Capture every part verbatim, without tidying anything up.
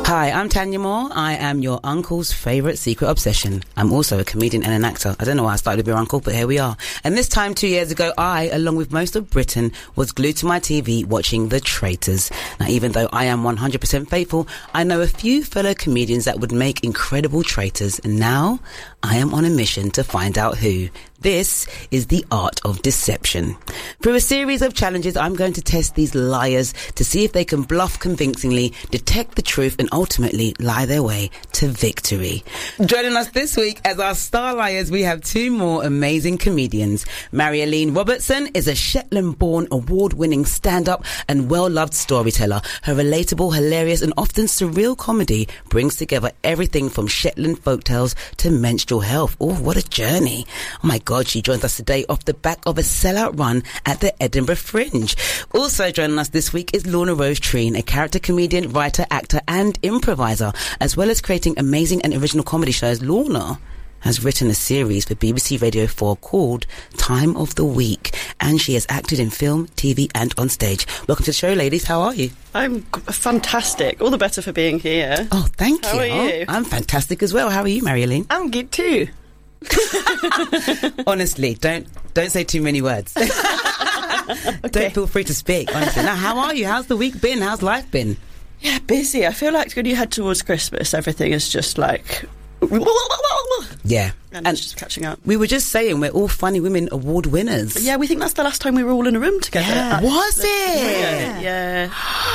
Hi, I'm Tanya Moore. I am your uncle's favourite secret obsession. I'm also a comedian and an actor. I don't know why I started with your uncle, but here we are. And this time, two years ago, I, along with most of Britain, was glued to my T V watching The Traitors. Now, even though I am one hundred percent faithful, I know a few fellow comedians that would make incredible traitors. And now, I am on a mission to find out who. This is the art of deception. Through a series of challenges, I'm going to test these liars to see if they can bluff convincingly, detect the truth, and ultimately lie their way to victory. Joining us this week as our star liars, we have two more amazing comedians. Mary-Aline Robertson is a Shetland-born, award-winning stand-up and well-loved storyteller. Her relatable, hilarious, and often surreal comedy brings together everything from Shetland folktales to menstrual health. Oh, what a journey. Oh my God, she joins us today off the back of a sellout run at the Edinburgh Fringe. Also joining us this week is Lorna Rose Treen, a character comedian, writer, actor, and improviser, as well as creating amazing and original comedy shows. Lorna has written a series for B B C Radio four called Time of the Week, and she has acted in film, T V, and on stage. Welcome to the show, ladies. How are you? I'm g- fantastic. All the better for being here. Oh, thank How you. How are you? I'm fantastic as well. How are you, Mary-Aline? I'm good too. Honestly, don't don't say too many words. Okay. Don't feel free to speak, honestly. Now, how are you? How's the week been? How's life been? Yeah, busy. I feel like when you head towards Christmas, everything is just like... Yeah. And, and it's just catching up. We were just saying we're all Funny Women award winners. Yeah, we think that's the last time we were all in a room together. Yeah. Was the, it? Yeah. yeah.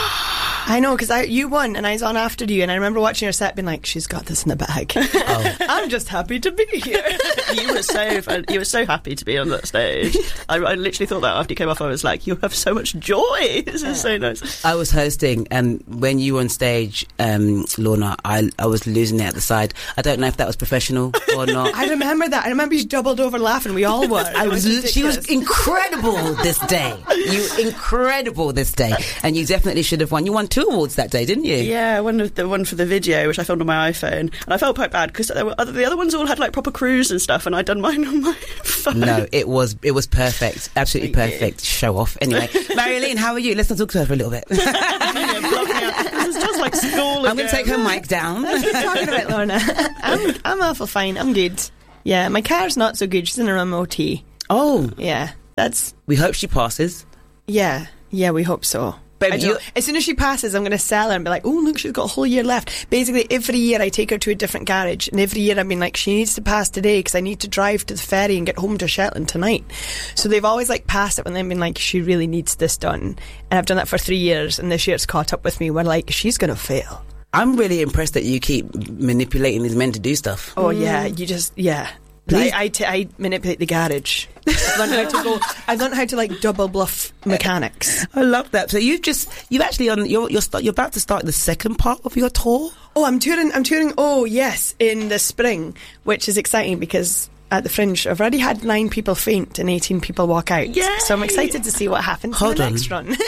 I know, because I you won and I was on after you, and I remember watching your set being like, she's got this in the bag. Oh. I'm just happy to be here. You were so fun. You were so happy to be on that stage. I, I literally thought that after you came off, I was like, you have so much joy. This is so nice. I was hosting, and when you were on stage, um, Lorna, I, I was losing it at the side. I don't know if that was professional or not. I remember that. I remember you doubled over laughing. We all were. I was. was she was incredible this day. You incredible this day, and you definitely should have won. You won two awards that day, didn't you? Yeah, one of the one for the video, which I filmed on my iPhone, and I felt quite bad because the other ones all had like proper crews and stuff, and I'd done mine on my phone. No, it was it was perfect, absolutely Thank perfect. You. Show off. Anyway, Mary-Aline, how are you? Let's not talk to her for a little bit. Yeah, block me out. This is just like school. I'm going to take her mic down. What are you talking about, Lorna? I'm I'm awful fine. I'm good. Yeah, my car's not so good. She's in her M O T. Oh, yeah. That's. We hope she passes. Yeah, yeah, we hope so. But you, as soon as she passes, I'm going to sell her and be like, oh, look, she's got a whole year left. Basically, every year I take her to a different garage, and every year I've been like, she needs to pass today because I need to drive to the ferry and get home to Shetland tonight. So they've always like passed it when they've been like, she really needs this done. And I've done that for three years, and this year it's caught up with me. We're like, she's going to fail. I'm really impressed that you keep manipulating these men to do stuff. Oh, mm. yeah, you just, yeah. I, I, t- I manipulate the garage. I've learned how to go. I've learned how to like double bluff mechanics. I love that. So you've just you've actually on you're you're, start, you're about to start the second part of your tour. Oh, I'm touring. I'm touring. Oh, yes, in the spring, which is exciting because at the Fringe, I've already had nine people faint and eighteen people walk out. Yay! So I'm excited to see what happens Hold in the on. next run.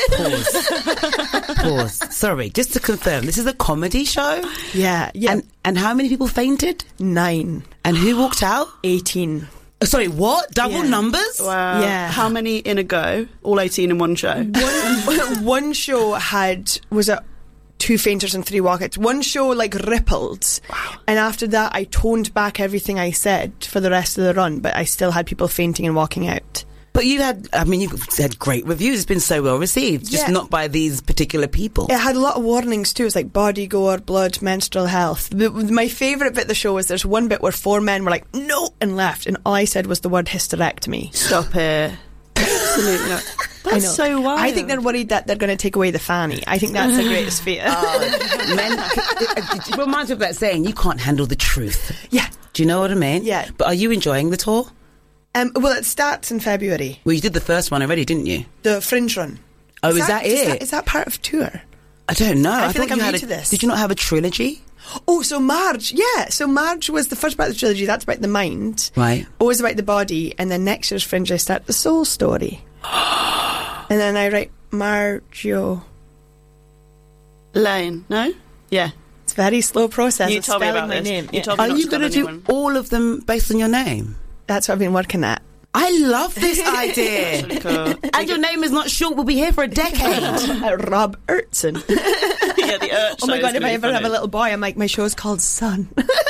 Pause. Pause. Sorry, just to confirm, this is a comedy show. Yeah, yeah. And and how many people fainted? Nine. And who walked out? Eighteen. Oh, sorry, what? Double Yeah. numbers? Wow. Yeah. How many in a go? All eighteen in one show? One, one show had was a. two fainters and three walkouts. One show like rippled. Wow. And after that I toned back everything I said for the rest of the run, but I still had people fainting and walking out. But you had, I mean, you've had great reviews. It's been so well received, just Yeah. not by these particular people. It had a lot of warnings too. It was like body gore, blood, menstrual health. The, my favourite bit of the show is there's one bit where four men were like, no, and left. And all I said was the word hysterectomy. Stop it. Absolutely not. That's I know. so wild. I think they're worried that they're going to take away the fanny. I think that's the greatest fear. Uh, men, it reminds me of that saying, you can't handle the truth. Yeah. Do you know what I mean? Yeah. But are you enjoying the tour? Um, well, it starts in February. Well, you did the first one already, didn't you? The Fringe run. Oh, is, that, is it? That, is that part of tour? I don't know. I I, feel thought like you I'm had new a, to this. Did you not have a trilogy? Oh, so Marge, yeah. So Marge was the first part of the trilogy. That's about the mind. Right. O is about the body. And then next year's Fringe, I start the soul story. And then I write Margio. Lane, no? Yeah. It's a very slow process You of told me spelling about my this. name. You Yeah. told me Are not you to tell going to do anyone. all of them based on your name? That's what I've been working at. I love this idea. Cool. And your name is not short. We'll be here for a decade. Uh, Rob Urtson. Yeah, the Oh my show God, is if gonna I be ever funny. have a little boy, I'm like, my show's called Son.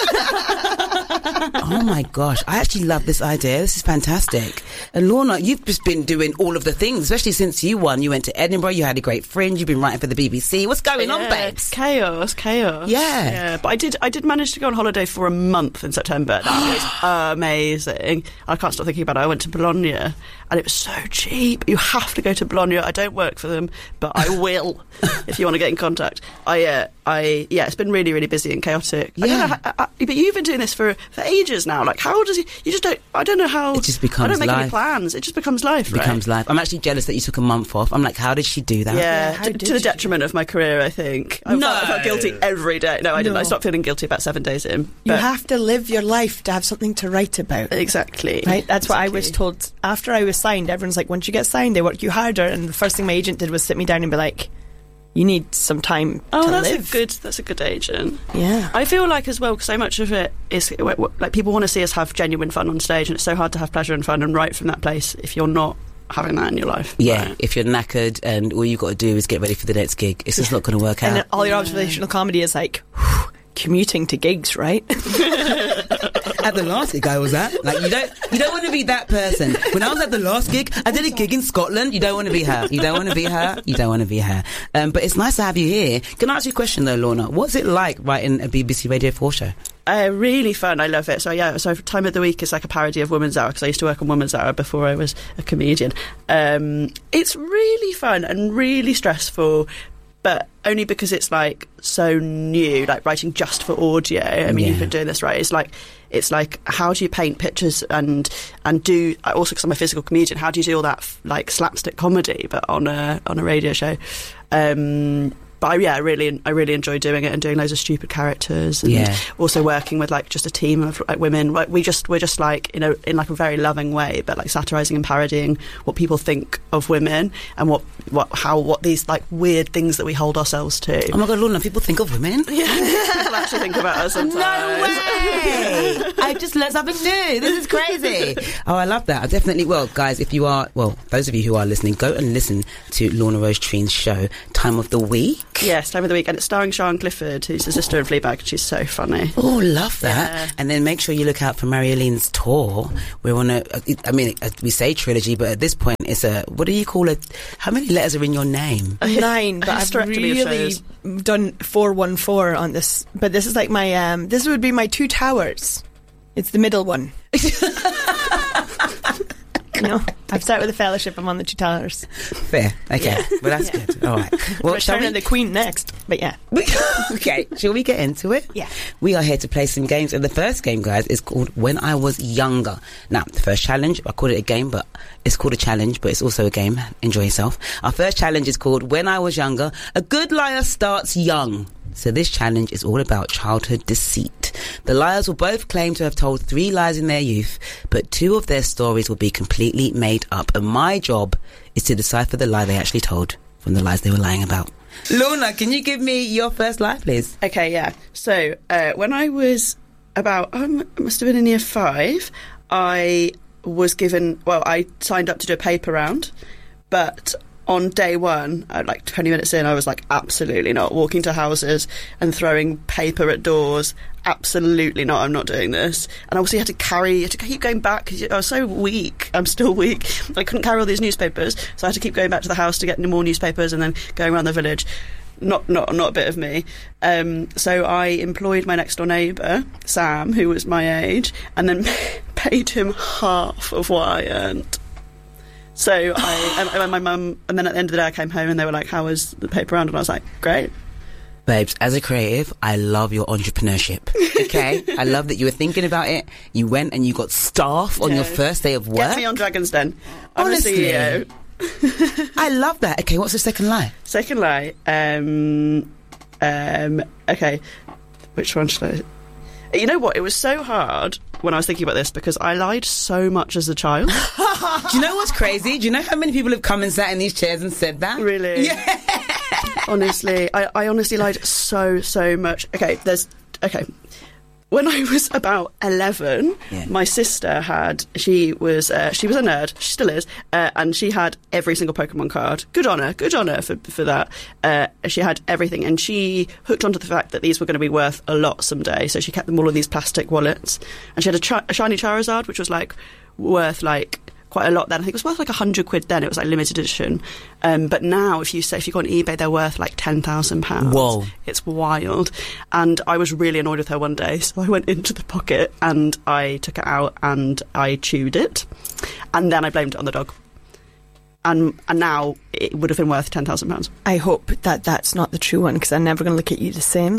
Oh my gosh, I actually love this idea. This is fantastic. And Lorna, you've just been doing all of the things, especially since you won. You went to Edinburgh, you had a great fringe, you've been writing for the B B C. What's going yeah, on, babes? Chaos, chaos. Yeah. yeah. But I did, I did manage to go on holiday for a month in September. That was amazing. I can't stop thinking about it. I went to Bologna, and it was so cheap. You have to go to Bologna. I don't work for them, but I will if you want to get in contact. I, uh, I, yeah, it's been really, really busy and chaotic. Yeah. I don't know how, I, I, but you've been doing this for for ages now. Like, how does you? You just don't. I don't know how. It just becomes I don't make life. any plans. It just becomes life. It becomes right? life. I'm actually jealous that you took a month off. I'm like, how did she do that? Yeah, how to, did to the you? detriment of my career, I think. I No. felt, I felt guilty every day. No, I didn't. No. I stopped feeling guilty about seven days in. You but- have to live your life to have something to write about. Exactly. Right, that's what I Exactly. was told after I was signed. Everyone's like, once you get signed, they work you harder. And the first thing my agent did was sit me down and be like, you need some time Oh, to that's live. a good. That's a good agent. Yeah. I feel like as well, so much of it is like people want to see us have genuine fun on stage, and it's so hard to have pleasure and fun and write from that place if you're not having that in your life. Yeah, Right. if you're knackered and all you got to do is get ready for the next gig, it's just not going to work And then out. all your observational comedy is like, whew, commuting to gigs, right? At the last gig I was at, like you don't, you don't want to be that person. When I was at the last gig, I did a gig in Scotland. You don't want to be her. You don't want to be her. You don't want to be her. Um, but it's nice to have you here. Can I ask you a question though, Lorna? What's it like writing a B B C Radio four show? Uh, really fun. I love it. So yeah, so Time of the Week is like a parody of Woman's Hour, because I used to work on Woman's Hour before I was a comedian. Um, it's really fun and really stressful, but only because it's like so new, like writing just for audio. I mean, Yeah. you've been doing this, right? It's like, it's like, how do you paint pictures and and do, also because I'm a physical comedian, how do you do all that f- like slapstick comedy, but on a on a radio show? Um, but I, yeah, I really, I really enjoy doing it and doing loads of stupid characters, and Yeah. also working with like just a team of like women. Like, we just, we're just like, you know, in like a very loving way, but like satirising and parodying what people think of women and what, what, how, what these like weird things that we hold ourselves to. Oh my God, Lorna, people think of women. People actually think about us sometimes. No way! I just learned something new. This is crazy. Oh, I love that. I definitely, well, guys, if you are, well, those of you who are listening, go and listen to Lorna Rose Treen's show, Time of the Week. Yes, Time of the Week, and it's starring Sian Clifford, who's the sister in Fleabag, and she's so funny. Oh, love that. Yeah. And then make sure you look out for Marioline's tour. We're on a, I mean, we say trilogy, but at this point it's a, what do you call it? How many letters are in your name? Nine, but I've hysterectomy of really shows. done four one four on this. But this is like my, um, this would be my two towers. It's the middle one. You know, I've started with the Fellowship. I'm on the two towers. Fair. Okay. Well, that's good. All right. Well, shall Return we? of the Queen next. But yeah. Okay, shall we get into it? Yeah. We are here to play some games, and the first game, guys, is called When I Was Younger. Now, the first challenge, I called it a game, but it's called a challenge, but it's also a game. Enjoy yourself. Our first challenge is called When I Was Younger. A good liar starts young. So this challenge is all about childhood deceit. The liars will both claim to have told three lies in their youth, but two of their stories will be completely made up, and my job is to decipher the lie they actually told from the lies they were lying about. Lorna, can you give me your first lie, please? Okay, yeah. So uh, when I was about, um, I must have been in year five, I was given, well, I signed up to do a paper round, but on day one, uh, like twenty minutes in, I was like, absolutely not. Walking to houses and throwing paper at doors, absolutely not. I'm not doing this. And obviously, I had to carry, I had to keep going back because I was so weak. I'm still weak. I couldn't carry all these newspapers, so I had to keep going back to the house to get more newspapers and then going around the village. Not, not, not a bit of me. Um, so I employed my next door neighbour, Sam, who was my age, and then paid him half of what I earned. So I, and, and my mum, and then at the end of the day, I came home and they were like, "How was the paper round?" And I was like, "Great." Babes, as a creative, I love your entrepreneurship. Okay? I love that you were thinking about it. You went and you got staff on Yeah. your first day of work. Get me on Dragon's Den. I'm Honestly. a C E O. I love that. Okay, what's the second lie? Second lie. Um, um, okay, which one should I? You know what? It was so hard when I was thinking about this because I lied so much as a child. Do you know what's crazy? Do you know how many people have come and sat in these chairs and said that? Really? Yeah. Honestly, I, I honestly lied so, so much. Okay, there's... Okay. when I was about eleven, Yeah. my sister had, she was uh, she was a nerd, she still is, uh, and she had every single Pokemon card. Good on her, good on her for, for that. Uh, she had everything, and she hooked onto the fact that these were going to be worth a lot someday, so she kept them all in these plastic wallets. And she had a, chi- a shiny Charizard, which was like worth like quite a lot then. I think it was worth like a hundred quid then. It was like limited edition. Um, but now, if you say if you go on eBay, they're worth like ten thousand pounds. Whoa. It's wild. And I was really annoyed with her one day, so I went into the pocket and I took it out and I chewed it. And then I blamed it on the dog. And and now it would have been worth ten thousand pounds. I hope that that's not the true one, because I'm never going to look at you the same.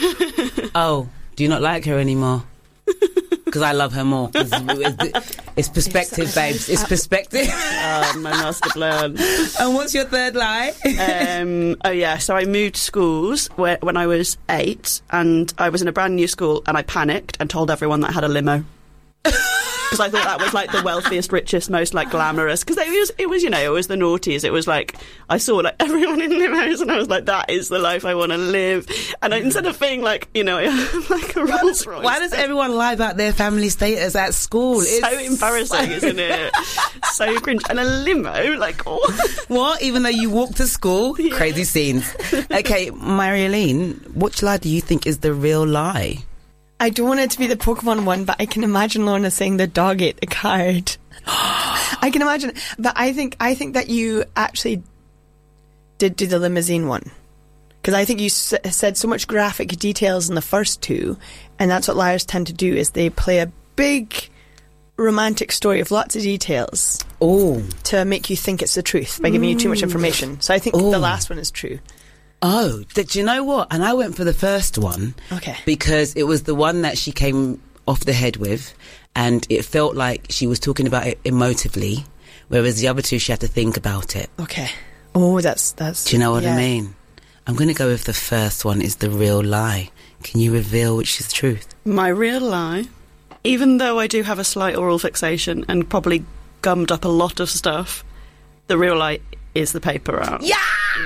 Oh, do you not like her anymore? Because I love her more. It's, it's, it's perspective, babes. It's perspective. Um, my master plan. And what's your third lie? um, oh yeah, so I moved schools where, when I was eight, and I was in a brand new school, and I panicked and told everyone that I had a limo. Because I thought that was like the wealthiest, richest, most like glamorous. Because it was, it was, you know, it was the noughties. It was like I saw like everyone in limos, and I was like, that is the life I want to live. And I, instead of being like, you know, I have like a Rolls Royce. Why does everyone lie about their family status at school? It's so It's embarrassing, so- isn't it? So cringe. And a limo, like, oh. What? Even though you walk to school? Yeah. Crazy scenes. Okay, Marilyn, which lie do you think is the real lie? I don't want it to be the Pokemon one, but I can imagine Lorna saying the dog ate the card. I can imagine, but I think I think that you actually did do the limousine one, because I think you s- said so much graphic details in the first two, and that's what liars tend to do, is they play a big romantic story of lots of details Oh. to make you think it's the truth by giving you too much information. So I think Ooh. the last one is true. Oh, did you know what? And I went for the first one. Okay. Because it was the one that she came off the head with, and it felt like she was talking about it emotively, whereas the other two, she had to think about it. Okay. Oh, that's that's. Do you know what yeah. I mean? I'm going to go with the first one is the real lie. Can you reveal which is the truth? My real lie, even though I do have a slight oral fixation and probably gummed up a lot of stuff, the real lie is the paper route. Yeah!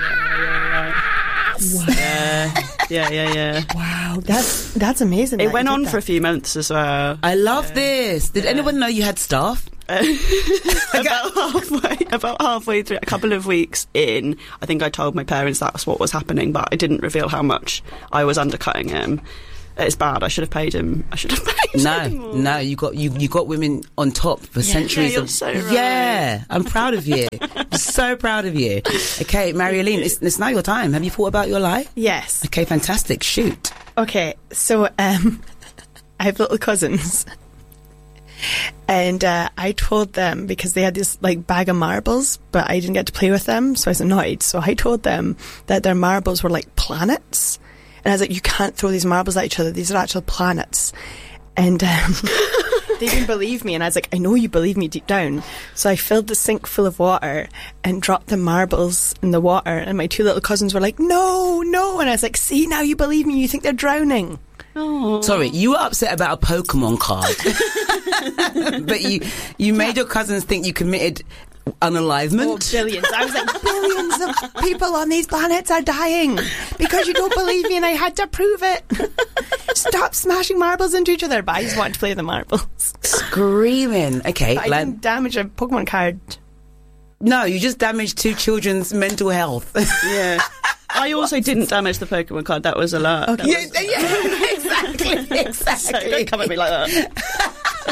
Wow. Yeah, yeah, yeah, yeah. Wow, that's that's amazing. It that went you did on that. for a few months as well. I love this. Did anyone know you had staff? about halfway, about halfway through, a couple of weeks in, I think I told my parents that's what was happening, but I didn't reveal how much I was undercutting him. It's bad. I should have paid him. I should have paid No, him more. no, you got you you got women on top for centuries. Yeah, you're of, so right. Yeah, I'm proud of you. I'm so proud of you. Okay, Marilyn, it's, it's now your time. Have you thought about your lie? Yes. Okay, fantastic. Shoot. Okay, so um, I have little cousins, and uh, I told them, because they had this like bag of marbles, but I didn't get to play with them, so I was annoyed. So I told them that their marbles were like planets, and I was like, "You can't throw these marbles at each other; these are actual planets." And um, they didn't believe me, and I was like, "I know you believe me deep down." So I filled the sink full of water and dropped the marbles in the water, and my two little cousins were like, "No, no!" And I was like, "See, now you believe me. You think they're drowning." Oh. Sorry, you were upset about a Pokemon card, but you you made your cousins think you committed unalivement. Oh, billions. I was like, billions of people on these planets are dying because you don't believe me, and I had to prove it. Stop smashing marbles into each other. But I just wanted to play the marbles. Screaming. Okay, But I like, didn't damage a Pokemon card. no, you just damaged two children's mental health. Yeah. I also didn't damage the Pokemon card. That was a lie. Okay. yeah, yeah, exactly, exactly. So don't come at me like that.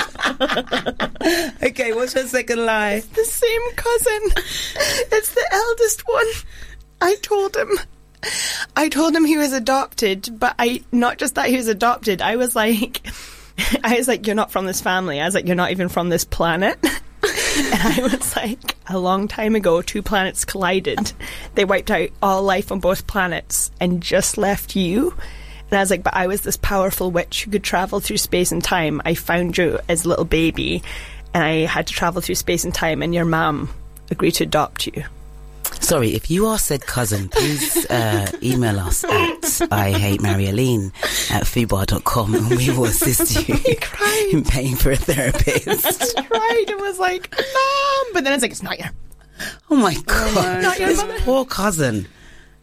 Okay, what's your second lie? The same cousin. It's the eldest one. I told him. I told him he was adopted, but I not just that he was adopted. I was like, I was like, you're not from this family. I was like, you're not even from this planet. And I was like, a long time ago, two planets collided. They wiped out all life on both planets and just left you. And I was like, but I was this powerful witch who could travel through space and time. I found you as a little baby, and I had to travel through space and time, and your mum agreed to adopt you. Sorry, if you are said cousin, please uh, email us at I hate Marilyn at fubar dot com, and we will assist you cried. in paying for a therapist. I cried and was like, Mom! But then it's like, it's not your... Oh my god, Not your this mother. poor cousin.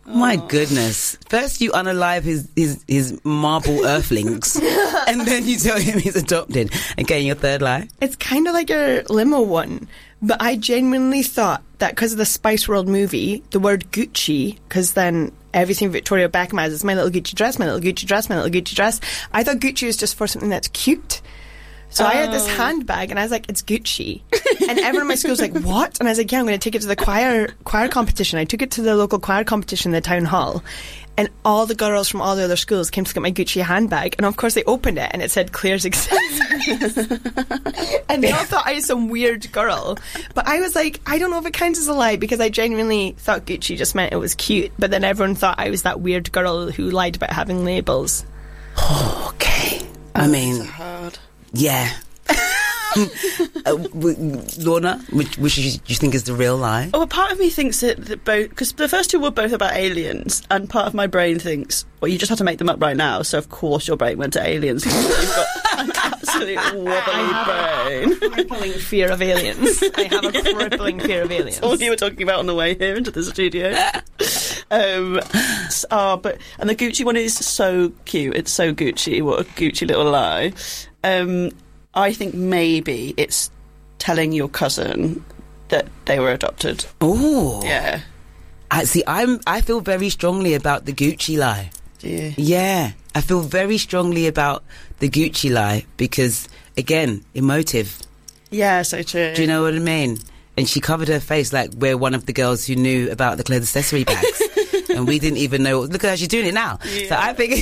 My goodness. First you unalive his, his, his marble earthlings and then you tell him he's adopted and getting your third lie. It's kind of like a limo one, but I genuinely thought that because of the Spice World movie, the word Gucci, because then everything Victoria Beckham has is my little Gucci dress, my little Gucci dress, my little Gucci dress. I thought Gucci was just for something that's cute. So oh. I had this handbag, and I was like, it's Gucci. And everyone in my school was like, what? And I was like, yeah, I'm going to take it to the choir choir competition. I took it to the local choir competition in the town hall. And all the girls from all the other schools came to look at my Gucci handbag. And of course, they opened it, and it said Claire's Accessories. And they all thought I was some weird girl. But I was like, I don't know if it counts as a lie, because I genuinely thought Gucci just meant it was cute. But then everyone thought I was that weird girl who lied about having labels. Oh, okay. I oh, mean... That's hard. Yeah. uh, w- Lorna, which, which do you think is the real lie? Oh, well, part of me thinks that, that both... Because the first two were both about aliens, and part of my brain thinks, well, you just have to make them up right now, so of course your brain went to aliens. You've got an absolute wobbly brain. Crippling fear of aliens. I have a crippling fear of aliens. That's all you were talking about on the way here into the studio. um, oh, but and the Gucci one is so cute. It's so Gucci. What a Gucci little lie. Um, I think maybe it's telling your cousin that they were adopted. Oh, yeah. I see. I'm. I feel very strongly about the Gucci lie. Do you? Yeah, I feel very strongly about the Gucci lie because, again, emotive. Yeah, so true. Do you know what I mean? And she covered her face like we're one of the girls who knew about the Claire's accessory bags, and we didn't even know. Look at how she's doing it now. Yeah. So I think.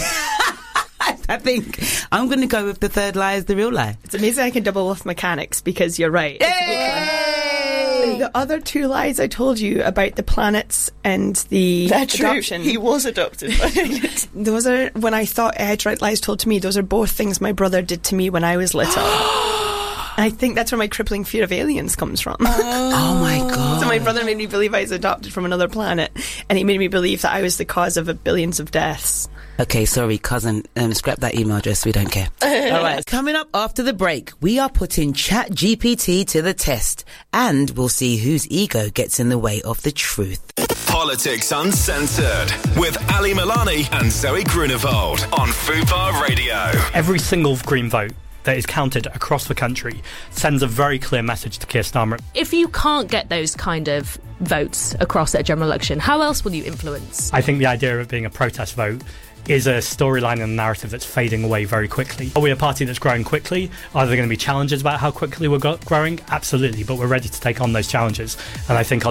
I think I'm going to go with the third lie as the real lie. It's amazing I can double with mechanics because you're right. Yay! The other two lies I told you about the planets and the They're adoption. True. He was adopted. Those are, when I thought I had right lies told to me, those are both things my brother did to me when I was little. I think that's where my crippling fear of aliens comes from. Oh, oh my God. So my brother made me believe I was adopted from another planet, and he made me believe that I was the cause of a billions of deaths. Okay, sorry, cousin. Um, scrap that email address. We don't care. All right. Coming up after the break, we are putting ChatGPT to the test, and we'll see whose ego gets in the way of the truth. Politics Uncensored with Ali Milani and Zoe Grunewald on Fubar Radio. Every single Green vote that is counted across the country sends a very clear message to Keir Starmer. If you can't get those kind of votes across at a general election, how else will you influence? I think the idea of it being a protest vote is a storyline and a narrative that's fading away very quickly. Are we a party that's growing quickly? Are there going to be challenges about how quickly we're go- growing? Absolutely, but we're ready to take on those challenges. And I think